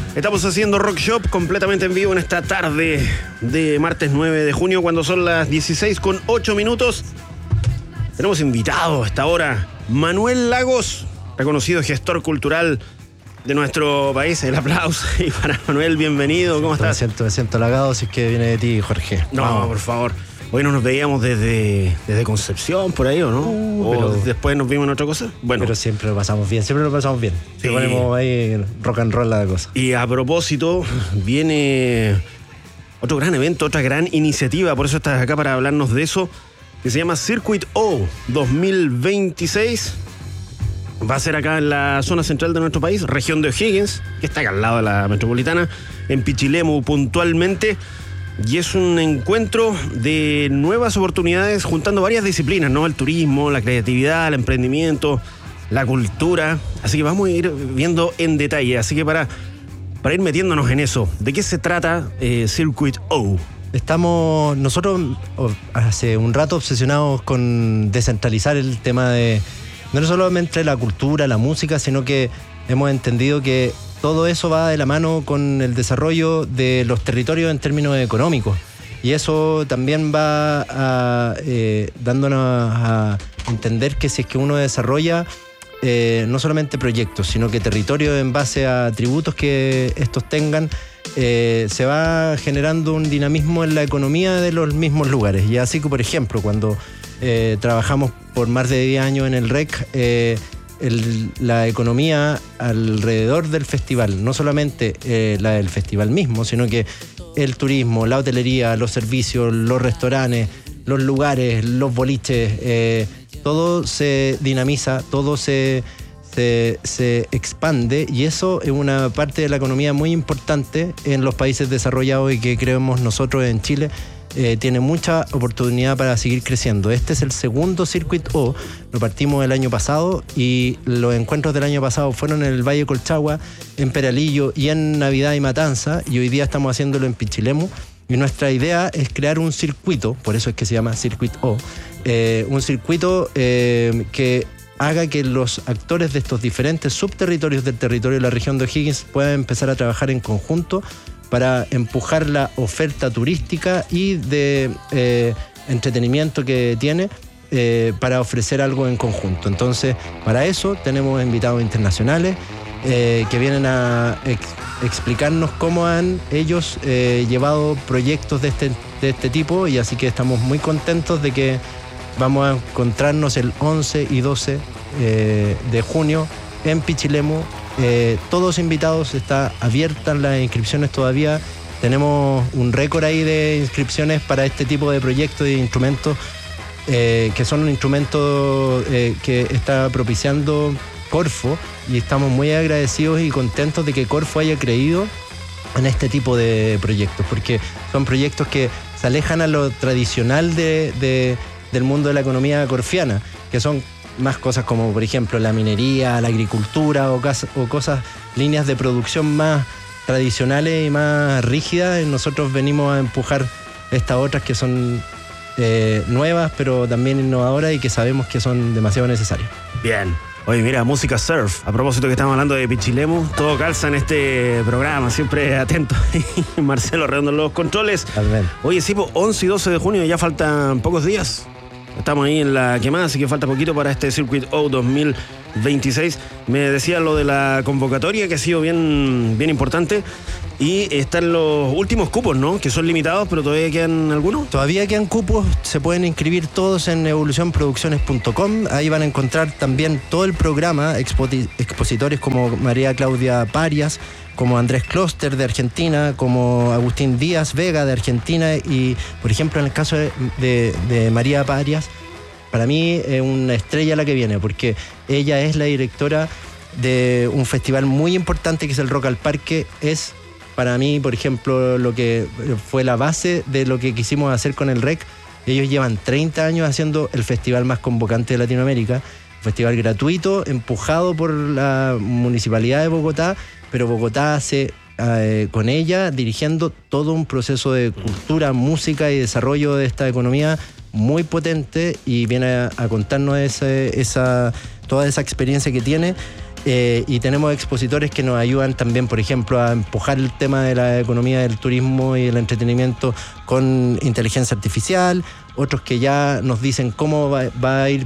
Estamos haciendo Rock Shop completamente en vivo en esta tarde de martes 9 de junio, cuando son las 16:08. Tenemos invitado a esta hora Manuel Lagos, reconocido gestor cultural de nuestro país. El aplauso y para Manuel, bienvenido. ¿Cómo estás? Me siento halagado si es que viene de ti, Jorge. No, vamos. Por favor. Hoy no nos veíamos desde Concepción, por ahí, ¿o no? ¿O después nos vimos en otra cosa? Bueno. Pero siempre lo pasamos bien. Sí. Ponemos ahí rock and roll la cosa. Y a propósito, viene otro gran evento, otra gran iniciativa, por eso estás acá para hablarnos de eso, que se llama Circuit O 2026. Va a ser acá en la zona central de nuestro país, región de O'Higgins, que está acá al lado de la metropolitana, en Pichilemu puntualmente. Y es un encuentro de nuevas oportunidades juntando varias disciplinas, ¿no? El turismo, la creatividad, el emprendimiento, la cultura. Así que vamos a ir viendo en detalle. Así que para ir metiéndonos en eso, ¿de qué se trata Circuit O? Estamos nosotros hace un rato obsesionados con descentralizar el tema de no solamente la cultura, la música, sino que hemos entendido que todo eso va de la mano con el desarrollo de los territorios en términos económicos. Y eso también va dándonos a entender que si es que uno desarrolla no solamente proyectos, sino que territorios en base a atributos que estos tengan, se va generando un dinamismo en la economía de los mismos lugares. Y así que, por ejemplo, cuando trabajamos por más de 10 años en el REC, la economía alrededor del festival, no solamente la del festival mismo, sino que el turismo, la hotelería, los servicios, los restaurantes, los lugares, los boliches, todo se dinamiza, todo se expande, y eso es una parte de la economía muy importante en los países desarrollados y que creemos nosotros en Chile tiene mucha oportunidad para seguir creciendo. Este es el segundo Circuit O, lo partimos el año pasado y los encuentros del año pasado fueron en el Valle Colchagua, en Peralillo y en Navidad y Matanza, y hoy día estamos haciéndolo en Pichilemu. Y nuestra idea es crear un circuito, por eso es que se llama Circuit O, un circuito que haga que los actores de estos diferentes subterritorios del territorio de la región de O'Higgins puedan empezar a trabajar en conjunto para empujar la oferta turística y de entretenimiento que tiene para ofrecer algo en conjunto. Entonces, para eso tenemos invitados internacionales que vienen a explicarnos cómo han ellos llevado proyectos de este tipo, y así que estamos muy contentos de que vamos a encontrarnos el 11 y 12 de junio en Pichilemu. Todos invitados, está abiertas las inscripciones todavía. Tenemos un récord ahí de inscripciones para este tipo de proyectos y de instrumentos que son un instrumento que está propiciando Corfo, y estamos muy agradecidos y contentos de que Corfo haya creído en este tipo de proyectos, porque son proyectos que se alejan a lo tradicional del mundo de la economía corfiana, que son más cosas como, por ejemplo, la minería, la agricultura o cosas, líneas de producción más tradicionales y más rígidas. Nosotros venimos a empujar estas otras que son nuevas, pero también innovadoras y que sabemos que son demasiado necesarias. Bien. Oye, mira, música surf. A propósito que estamos hablando de Pichilemu, todo calza en este programa, siempre atento. Marcelo Redondo en los controles. También. Oye, sí, 11 y 12 de junio, ya faltan pocos días. Estamos ahí en la quemada, así que falta poquito para este Circuit O 2026. Me decía lo de la convocatoria, que ha sido bien importante. Y están los últimos cupos, ¿no? Que son limitados, pero todavía quedan algunos. Todavía quedan cupos, se pueden inscribir todos en evolucionproducciones.com. Ahí van a encontrar también todo el programa, expositores como María Claudia Parias, como Andrés Kloster de Argentina, como Agustín Díaz Vega de Argentina, y por ejemplo en el caso de María Parias, para mí es una estrella la que viene, porque ella es la directora de un festival muy importante que es el Rock al Parque. Es para mí, por ejemplo, lo que fue la base de lo que quisimos hacer con el REC. Ellos llevan 30 años haciendo el festival más convocante de Latinoamérica, un festival gratuito, empujado por la Municipalidad de Bogotá, pero Bogotá hace con ella dirigiendo todo un proceso de cultura, música y desarrollo de esta economía muy potente, y viene a contarnos toda esa experiencia que tiene. Y tenemos expositores que nos ayudan también, por ejemplo, a empujar el tema de la economía del turismo y el entretenimiento con inteligencia artificial, otros que ya nos dicen cómo va a ir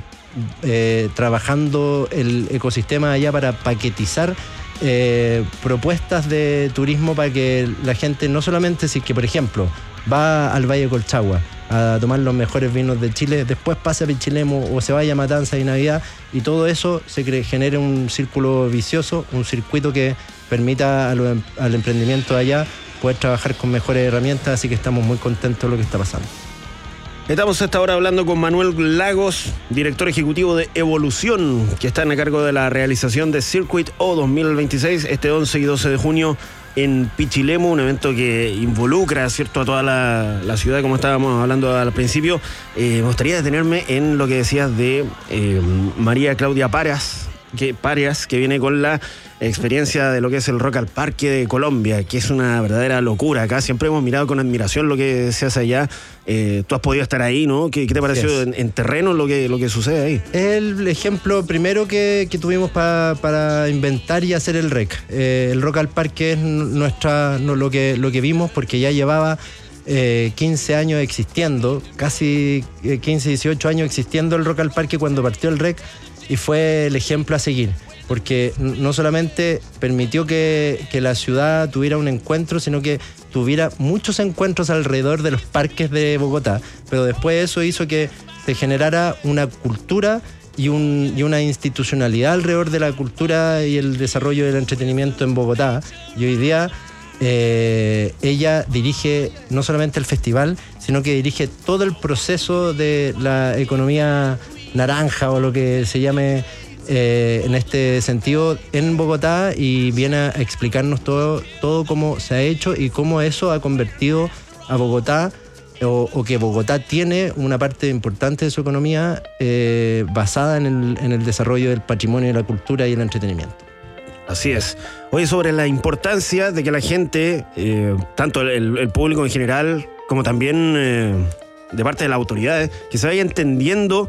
trabajando el ecosistema allá para paquetizar propuestas de turismo para que la gente no solamente, si es que por ejemplo va al Valle Colchagua a tomar los mejores vinos de Chile, después pase a Pichilemu o se vaya a Matanza y Navidad, y todo eso genere un círculo vicioso, un circuito que permita al emprendimiento de allá poder trabajar con mejores herramientas, así que estamos muy contentos de lo que está pasando. Estamos a esta hora hablando con Manuel Lagos, director ejecutivo de Evolución, que está a cargo de la realización de Circuit O 2026 este 11 y 12 de junio en Pichilemu, un evento que involucra, ¿cierto?, a toda la ciudad, como estábamos hablando al principio. Me gustaría detenerme en lo que decías de María Claudia Parias, que viene con la experiencia de lo que es el Rock al Parque de Colombia, que es una verdadera locura. Acá siempre hemos mirado con admiración lo que se hace allá. Tú has podido estar ahí, ¿no? ¿Qué te pareció en terreno lo que sucede ahí? El ejemplo primero que tuvimos para inventar y hacer el REC. El Rock al Parque es lo que vimos, porque ya llevaba 15 años existiendo, casi 15, 18 años existiendo el Rock al Parque cuando partió el REC, y fue el ejemplo a seguir, porque no solamente permitió que la ciudad tuviera un encuentro, sino que tuviera muchos encuentros alrededor de los parques de Bogotá, pero después eso hizo que se generara una cultura y una institucionalidad alrededor de la cultura y el desarrollo del entretenimiento en Bogotá, y hoy día ella dirige no solamente el festival, sino que dirige todo el proceso de la economía naranja o lo que se llame en este sentido en Bogotá, y viene a explicarnos todo cómo se ha hecho y cómo eso ha convertido a Bogotá, o que Bogotá tiene una parte importante de su economía basada en el desarrollo del patrimonio, de la cultura y el entretenimiento. Así es. Oye, sobre la importancia de que la gente, tanto el público en general, como también de parte de las autoridades, que se vaya entendiendo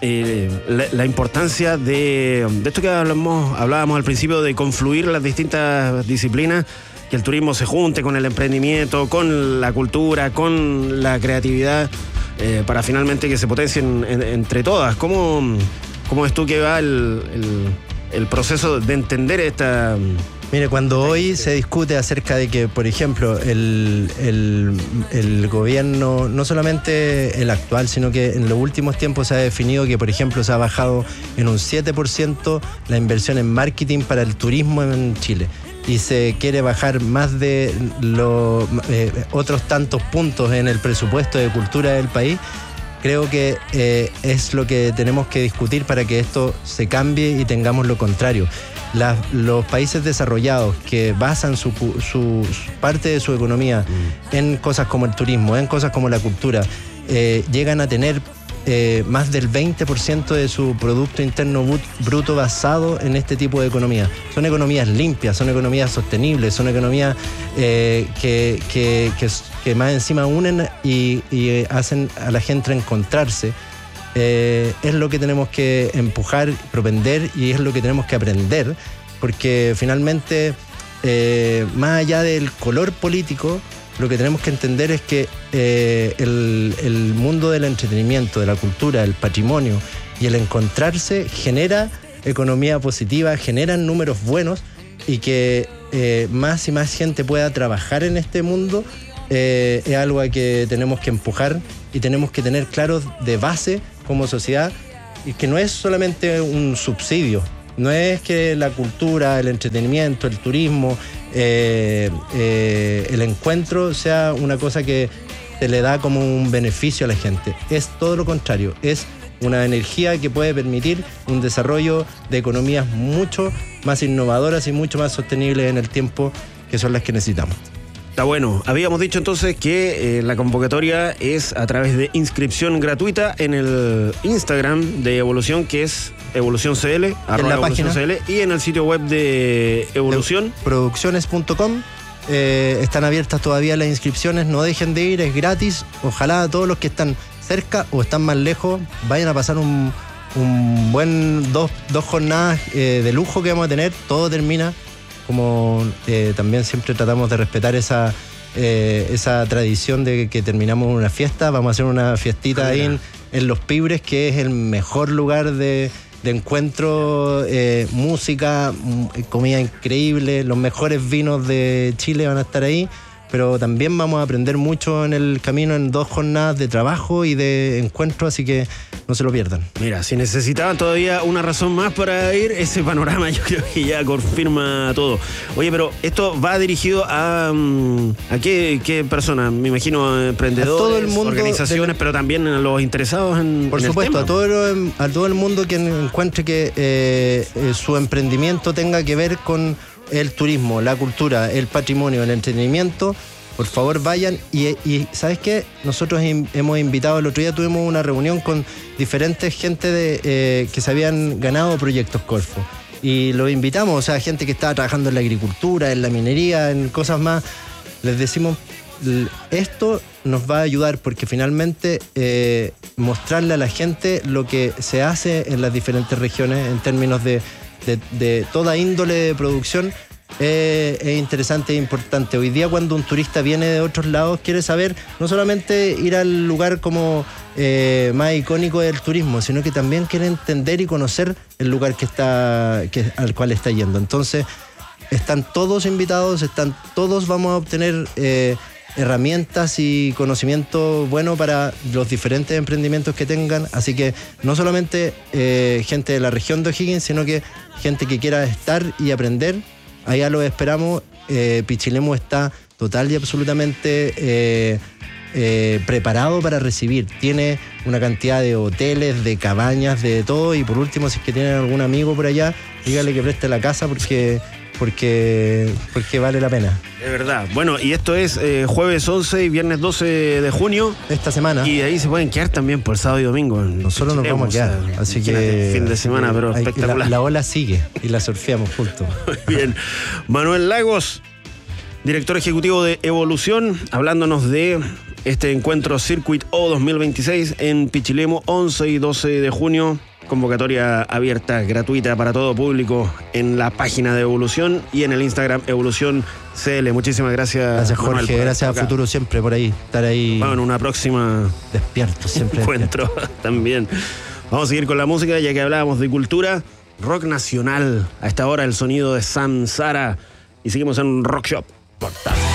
la importancia de esto que hablábamos al principio, de confluir las distintas disciplinas, que el turismo se junte con el emprendimiento, con la cultura, con la creatividad, para finalmente que se potencien entre todas. ¿Cómo es tú que va el proceso de entender esta... Mire, cuando hoy se discute acerca de que, por ejemplo, el gobierno, no solamente el actual, sino que en los últimos tiempos se ha definido que, por ejemplo, se ha bajado en un 7% la inversión en marketing para el turismo en Chile, y se quiere bajar más de otros tantos puntos en el presupuesto de cultura del país. Creo que es lo que tenemos que discutir para que esto se cambie y tengamos lo contrario. Los países desarrollados que basan su parte de su economía en cosas como el turismo, en cosas como la cultura, llegan a tener más del 20% de su Producto Interno Bruto basado en este tipo de economía. Son economías limpias, son economías sostenibles, son economías que más encima unen y hacen a la gente encontrarse. Es lo que tenemos que empujar, propender, y es lo que tenemos que aprender, porque finalmente, más allá del color político, lo que tenemos que entender es que el mundo del entretenimiento, de la cultura, del patrimonio y el encontrarse genera economía positiva, generan números buenos, y que más y más gente pueda trabajar en este mundo es algo a que tenemos que empujar, y tenemos que tener claros de base como sociedad, y que no es solamente un subsidio, no es que la cultura, el entretenimiento, el turismo, el encuentro sea una cosa que se le da como un beneficio a la gente. Es todo lo contrario, es una energía que puede permitir un desarrollo de economías mucho más innovadoras y mucho más sostenibles en el tiempo, que son las que necesitamos. Está bueno. Habíamos dicho entonces que la convocatoria es a través de inscripción gratuita en el Instagram de Evolución, que es evolucioncl, en la página CL, y en el sitio web de Evolución. Producciones.com. Están abiertas todavía las inscripciones, no dejen de ir, es gratis. Ojalá todos los que están cerca o están más lejos vayan a pasar un un buen dos jornadas de lujo que vamos a tener. Todo termina como también siempre tratamos de respetar esa tradición de que terminamos una fiesta. Vamos a hacer una fiestita ahí en Los Pibres, que es el mejor lugar de encuentro, música, comida increíble, los mejores vinos de Chile van a estar ahí, pero también vamos a aprender mucho en el camino en 2 jornadas de trabajo y de encuentro, así que no se lo pierdan. Mira, si necesitaban todavía una razón más para ir, ese panorama yo creo que ya confirma todo. Oye, pero esto va dirigido a qué personas, me imagino emprendedores, a todo el mundo, organizaciones, pero también a los interesados en por supuesto, a todo el mundo que encuentre que su emprendimiento tenga que ver con el turismo, la cultura, el patrimonio, el entretenimiento. Por favor, vayan y ¿sabes qué? Nosotros hemos invitado, el otro día tuvimos una reunión con diferentes gente que se habían ganado proyectos Corfo. Y los invitamos, o sea, gente que estaba trabajando en la agricultura, en la minería, en cosas más. Les decimos, esto nos va a ayudar porque finalmente mostrarle a la gente lo que se hace en las diferentes regiones en términos de toda índole de producción. Es interesante e importante. Hoy día cuando un turista viene de otros lados quiere saber no solamente ir al lugar como más icónico del turismo, sino que también quiere entender y conocer el lugar al cual está yendo. Entonces están todos invitados, todos vamos a obtener herramientas y conocimiento bueno para los diferentes emprendimientos que tengan, así que no solamente gente de la región de O'Higgins, sino que gente que quiera estar y aprender. Allá los esperamos. Pichilemu está total y absolutamente preparado para recibir. Tiene una cantidad de hoteles, de cabañas, de todo. Y por último, si es que tienen algún amigo por allá, dígale que preste la casa porque vale la pena. Es verdad. Bueno, y esto es jueves 11 y viernes 12 de junio. Esta semana. Y ahí se pueden quedar también por el sábado y domingo. Nosotros nos vamos a quedar. Así que fin de semana, pero espectacular. La ola sigue y la surfeamos juntos. Muy bien. Manuel Lagos, director ejecutivo de Evolución, hablándonos de este encuentro Circuit O 2026 en Pichilemu, 11 y 12 de junio. Convocatoria abierta, gratuita para todo público en la página de Evolución y en el Instagram Evolución CL. Muchísimas gracias. Gracias, Jorge. Manuel, gracias a Futuro siempre por ahí. Estar ahí. Bueno, en una próxima despierto siempre. Encuentro despierto. También. Vamos a seguir con la música, ya que hablábamos de cultura. Rock nacional. A esta hora el sonido de Samsara. Y seguimos en Rock Shop. Portazo.